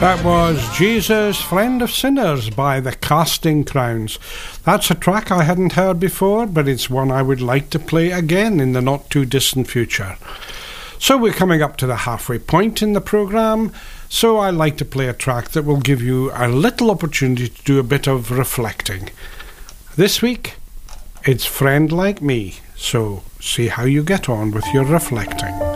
That was Jesus, Friend of Sinners by the Casting Crowns. That's a track I hadn't heard before, but it's one I would like to play again in the not too distant future. So we're coming up to the halfway point in the programme, so I like to play a track that will give you a little opportunity to do a bit of reflecting. This week, it's Friend Like Me, so see how you get on with your reflecting.